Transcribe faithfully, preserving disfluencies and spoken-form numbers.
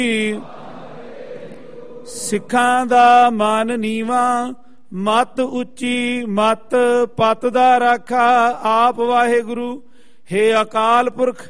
ਸਿੱਖਾਂ ਦਾ ਮਨ ਨੀਵਾ, ਮਤ ਉੱਚੀ ਮਤ ਪਤ ਦਾ ਰਾਖਾ। ਆਪ ਵਾਹਿਗੁਰੂ। ਹੇ ਅਕਾਲ ਪੁਰਖ